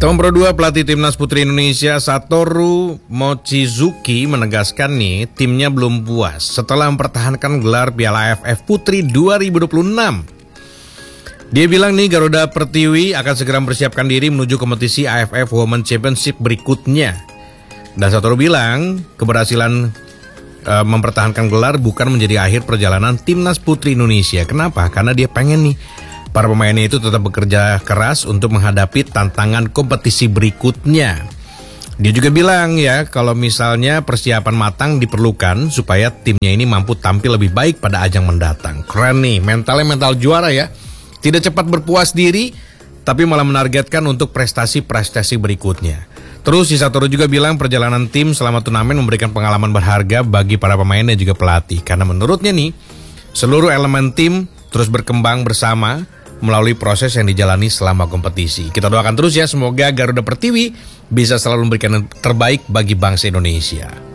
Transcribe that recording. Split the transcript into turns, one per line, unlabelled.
Teman Pro 2 pelatih Timnas Putri Indonesia Satoru Mochizuki menegaskan nih timnya belum puas setelah mempertahankan gelar Piala AFF Putri 2026. Dia bilang nih Garuda Pertiwi akan segera mempersiapkan diri menuju kompetisi AFF Women Championship berikutnya. Dan Satoru bilang keberhasilan mempertahankan gelar bukan menjadi akhir perjalanan Timnas Putri Indonesia. Kenapa? Karena dia pengen nih para pemainnya itu tetap bekerja keras untuk menghadapi tantangan kompetisi berikutnya. Dia juga bilang ya, kalau misalnya persiapan matang diperlukan supaya timnya ini mampu tampil lebih baik pada ajang mendatang. Keren nih, mentalnya mental juara ya. Tidak cepat berpuas diri, tapi malah menargetkan untuk prestasi-prestasi berikutnya. Terus si Satoru juga bilang perjalanan tim selama turnamen memberikan pengalaman berharga bagi para pemain dan juga pelatih. Karena menurutnya nih, seluruh elemen tim terus berkembang bersama melalui proses yang dijalani selama kompetisi. Kita doakan terus ya, semoga Garuda Pertiwi bisa selalu memberikan yang terbaik bagi bangsa Indonesia.